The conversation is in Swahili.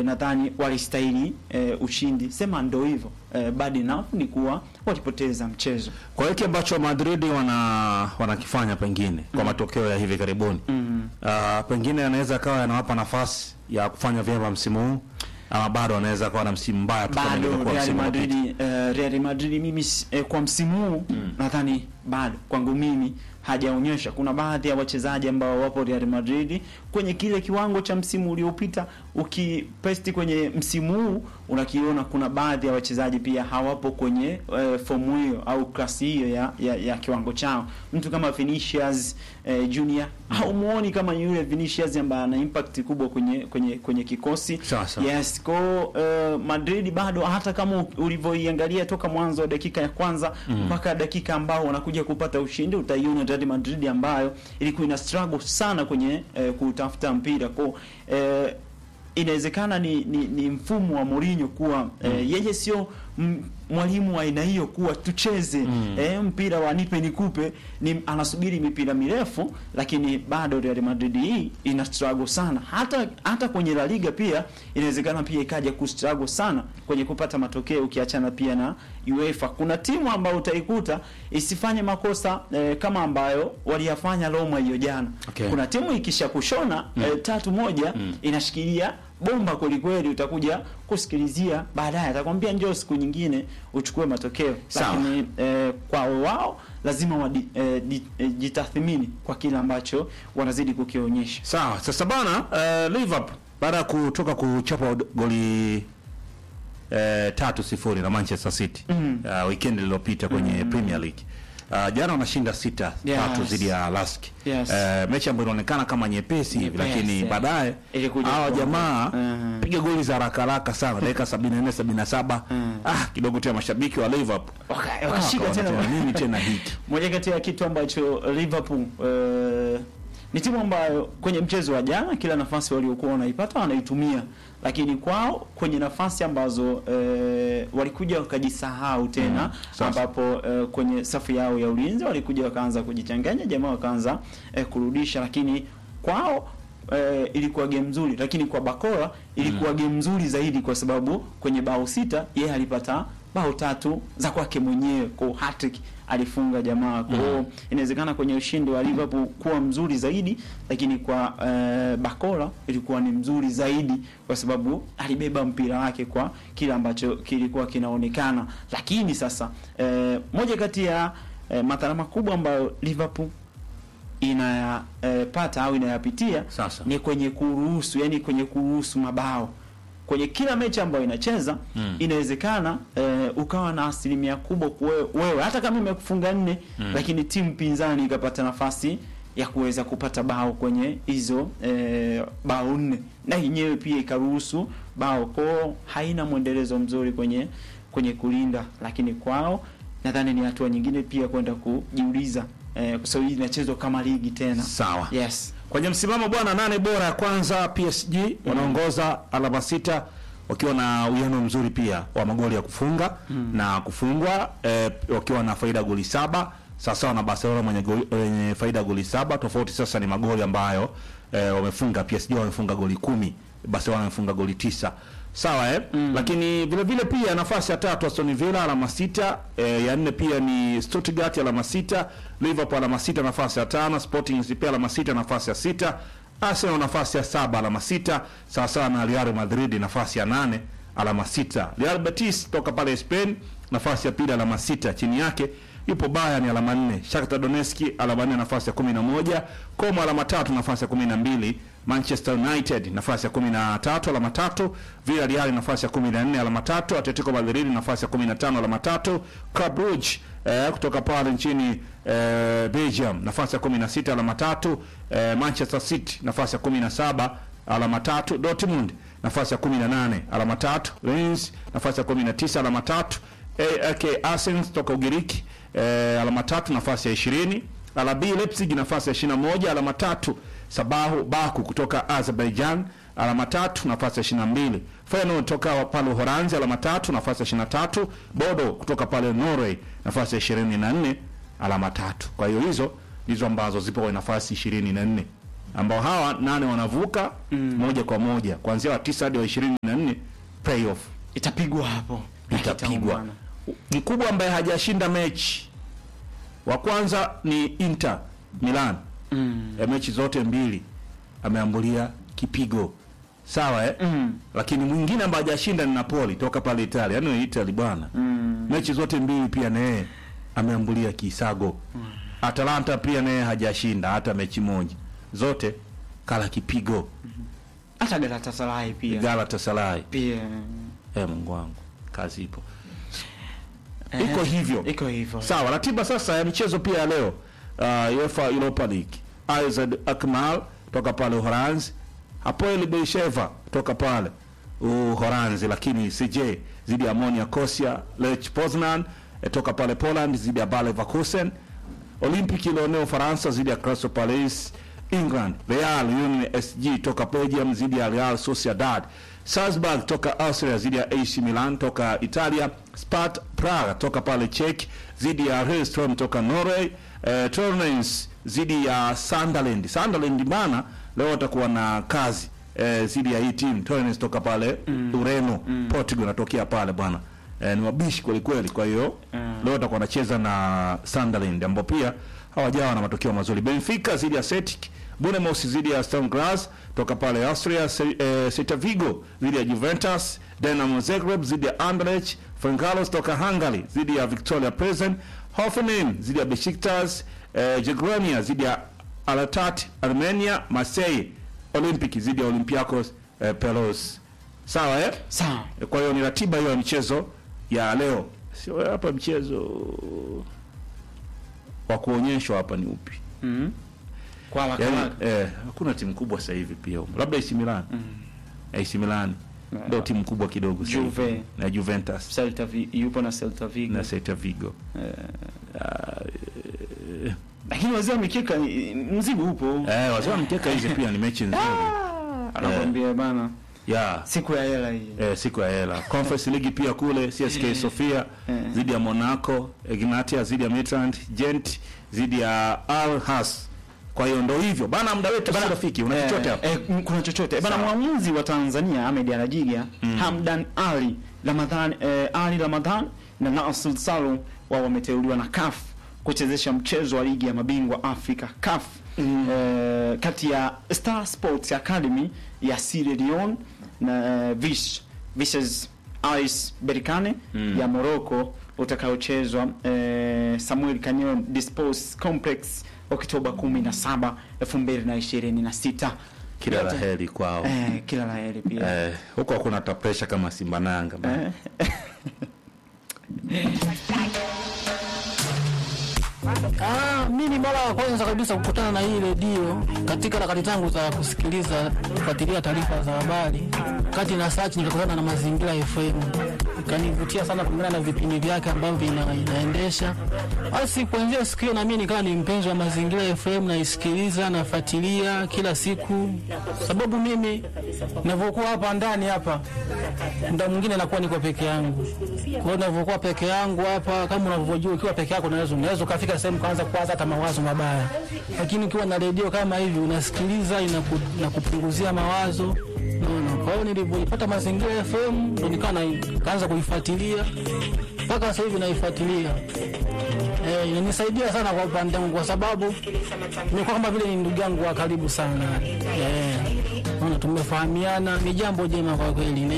nadhani walistahili ushindi. Sema ndio hivyo. Bad enough ni kuwa walipoteza mchezo. Kwa hiki ambacho Madrid wanakifanya pengine kwa matokeo ya hivi karibuni. Pengine yanaweza kawa yanawapa nafasi ya kufanya vyema msimu huu, ama bado wanaweza kuwa na msimu mbaya tu kama ilivyokuwa msimu uliopita. Real Madrid mimi kwa msimu huu nadhani bado kwangu mimi hajaonyesha. Kuna baadhi ya wachezaji ambao wapo Real Madrid kwenye kile kiwango cha msimu uliopita, ukipesti kwenye msimu huu unakiona kuna baadhi ya wachezaji pia hawapo kwenye fomu hiyo au klasi hiyo ya kiwango chao. Mtu kama Vinicius Junior haumuoni kama yule Vinicius ambaye ana impact kubwa kwenye kikosi. Sasa. Yes, kwa Madrid bado, hata kama ulivyoiangalia toka mwanzo dakika ya kwanza mpaka dakika ambao wanakuja kupata ushindi, utaiona Real Madrid ambayo ilikuwa ina struggle sana kwenye kutafuta mpira. Kwa inawezekana ni mfumo wa Mourinho kuwa yeye sio mwalimu wa aina hiyo kuwa tucheze mpira wa nipe nikupe, anasubiri mipira mirefu, lakini bado Real Madrid hii ina struggle sana. Hata kwenye La Liga pia inawezekana pia ikaja ku struggle sana kwenye kupata matokeo, ukiachana pia na UEFA. Kuna timu ambayo utaikuta isifanye makosa kama ambayo waliyafanya Roma hiyo jana. Okay. Kuna timu ikisha kushona 3-1 inashikilia bomba kweli, utakuja kusikilizia baadaye, atakwambia njoo siku nyingine uchukue matokeo. Lakini kwa wao lazima jitathmini kwa kile ambacho wanazidi kukionyesha. Sawa. Sasa bana, Liverpool baada ya kutoka kuchapa goli 3-0 na Manchester City weekend iliyopita kwenye Premier League, jana wanashinda 6-3 dhidi ya Lask. Yes. Mechi ambayo inaonekana kama nyepesi hivi, lakini baadaye hawa jamaa piga goli za haraka sana dakika 74 77. Kidogo tu ya mashabiki wa Liverpool wakashika tena nini tena hiki. Moja kati ya kitu ambacho Liverpool ni timu ambayo kwenye mchezo wa jana kila nafasi waliokuwa wanaipata wanaitumia, lakini kwao kwenye nafasi ambazo walikuja wakajisahau tena, ambapo kwenye safu yao ya ulinzi walikuja wakaanza kujichanganya, jamaa wakaanza kurudisha, lakini kwao ilikuwa game nzuri, lakini kwa Bakora ilikuwa game nzuri zaidi, kwa sababu kwenye bao 6 yeye alipata bao 3 za kwake mwenyewe, kwa hat-trick alifunga jamaa. Kwa hiyo inawezekana kwenye ushindi wa Liverpool kuwa mzuri zaidi, lakini kwa Bakora ilikuwa ni mzuri zaidi kwa sababu alibeba mpira wake kwa kile ambacho kilikuwa kinaonekana. Lakini sasa moja kati ya madhara makubwa ambayo Liverpool inayapata au inayapitia ni kwenye kuruhusu, yani kwenye kuruhusu mabao kwenye kila mechi ambayo inacheza. Inawezekana ukawa na asilimia kubwa wewe hata kama umekufunga 4 lakini timu pinzani ikapata nafasi ya kuweza kupata bao kwenye hizo bao 4 na yenyewe pia ikaruhusu bao. Kwao haina mwendelezo mzuri kwenye kulinda, lakini kwao nadhani ni hatua nyingine pia kwenda kujiuliza kwa sababu inachezwa kama ligi tena. Sawa. Yes. Kwenye msimamo bwana, 8 bora ya kwanza PSG wanaongoza alama 6 wakiwa na uwiano mzuri pia wa magoli ya kufunga na kufungwa, wakiwa na faida goli 7 sawa na Barcelona mwenye faida goli 7. Tofauti sasa ni magoli ambayo wamefunga. PSG wamefunga goli 10, Barcelona wamefunga goli 9. Sawa Lakini vile vile pia nafasi ya 3 Aston Villa alama 6, ya 4 pia ni Stuttgart alama 6, Liverpool alama 6 nafasi ya 5, Sporting CP alama 6 nafasi ya 6, Arsenal nafasi ya 7 alama 6, sawa na Real Madrid nafasi ya 8 alama 6. Real Betis toka pale Spain nafasi ya 2 alama 6, chini yake yupo Bayern alama 4, Shakhtar Donetsk alama 4 nafasi ya 11, Como alama 3 nafasi ya 12, Manchester United nafasi ya 13 alama 3, Villarreal nafasi ya 14 alama 3, Atletico Madrid nafasi ya 15 alama 3, Club Brugge kutoka pale nchini Belgium nafasi ya 16 alama 3, Manchester City nafasi ya 17 alama 3, Dortmund nafasi ya 18 alama 3, Rennes nafasi ya 19 alama 3, AEK Athens toka Ugiriki alama 3 nafasi ya 20, RB Leipzig nafasi ya 21 alama 3, Sabahu Baku kutoka Azerbaijan alama 3 nafasi ya 22, Feyenoord toka pale Uholanzi alama 3 nafasi ya 23, Bodo kutoka pale Norway nafasi ya 24 alama 3. Kwa hiyo hizo ndizo ambazo zipo kwa nafasi 24, ambao hawa 8 wanavuka moja kwa moja kuanzia wa 9 hadi wa 24 playoff Itapigwa hapo. itapigwa. Kikubwa ambaye hajashinda mechi wa kwanza ni Inter Milan. Mechi zote mbili ameambulia kipigo. Sawa lakini mwingine ambaye hajashinda ni Napoli toka pale Italia. Yaani Italy bwana. Mechi zote mbili pia naye ameambulia kisago. Atalanta pia naye hajashinda hata mechi moja. Zote kala kipigo. Hata Galatasaray pia. Galatasaray Pia. Mungu wangu, kazi ipo. Iko hivyo. Iko hivyo. Sawa, ratiba sasa ya michezo pia leo. UEFA Europa League. AZ Alkmaar toka pale Uholanzi. Hapoel Beersheva toka pale Uholanzi, lakini CJ zidi ya Monia Kosia. Lech Poznan toka pale Poland zidi ya Bayer Leverkusen. Olympique Lyonnais Faransa zidi ya Crystal Palace. England Real Union SG toka Belgium zidi ya Real Sociedad. Salzburg toka Austria zidi ya AC Milan toka Italia. Sparta Prague toka pale Czech zidi ya Lillestrøm toka Norway. Torrens zidi ya Sunderland. Sunderland bana leo watakuwa na kazi zidi ya hii team. Torrens toka pale Ureno, Portugal natokea pale bwana. Ni mabishi kweli kweli, kwa hiyo leo watakuwa wanacheza na Sunderland ambao pia hawajawa na matokeo mazuri. Benfica zidi ya Celtic. Bournemouth zidi ya Sturm Graz toka pale Austria. Celta Vigo zidi ya Juventus. Dinamo Zagreb zidi ya Anderlecht. Ferencvaros toka Hungary zidi ya Victoria Plzen. Hoffenheim zidi ya Besiktas. Jagiellonia zidi ya Alatat Armenia. Marseille Olympic zidi ya Olympiacos Pelos. Sawa Sawa. Kwa hiyo ni ratiba hiyo ya michezo ya leo. Sio hapa mchezo wa kuonyeshwa hapa ni upi? Kwa wakati hakuna timu kubwa sasa hivi pia. Labda AC Milan. AC Milan ndio timu kubwa kidogo sasa. Juve na Juventus. Celta Vigo yupo na Celta Vigo. Na Celta Vigo. Lakini wazee wamekeka mzigo upo. Wazee wamekeka hizi pia ni mechi nzuri. Anakuambia bana. Siku ya hela hii. Siku ya hela. Conference League pia kule CSKA Sofia zidi ya Monaco, Ignatia zidi ya Midtjylland, Gent zidi ya Al Has. Kwa hiyo ndio hivyo. Bana muda wetu si rafiki. Una chochote hapo? Kuna chochote. Bana mwamuzi wa Tanzania Ahmed Alajiga, Hamdan Ali Ramadhan na Nasr Salum wao wameteuliwa na CAF kuchezesha mchezo wa ligi ya mabingwa Afrika CAF kati ya Star Sports Academy ya Sierra Leone na versus AS Berkane ya Morocco utakaochezwa Samuel Canyon Dispose Complex Oktoba 17, 2026. Kila la heri kwao. Kila la heri pia. Huko hakuna pressure kama Simba na Yanga bana. Mimi mara ya kwanza kabisa kukutana na hii redio katika harakati zangu za kufuatilia taarifa za habari. Kati na search nilikutana na Mazingira FM. Ikanivutia sana kulingana na vipindi vyake ambavyo inaendesha. Basi kuanzia siku hiyo na mimi nikawa ni mpenzi wa Mazingira FM, naisikiliza, nafuatilia kila siku. Sababu mimi ninavyokuwa hapa ndani hapa muda mwingine nakuwa niko peke yangu. Kwa hiyo ninavyokuwa peke yangu hapa, kama unavyojua ukiwa peke yako unaweza kufika sehemu kaanza kuwaza hata mawazo mabaya. Lakini ukiwa na redio kama hivi unasikiliza, inakupunguzia mawazo. Kwa hiyo nilipoipata Mazingira FM ndo nikaanza kuifuatilia mpaka sasa hivi naifuatilia. Inanisaidia sana kwa upande wangu kwa sababu nimekuwa kama vile ni ndugu yangu wa karibu sana. Tumefahamiana, ni jambo jema kwa kweli.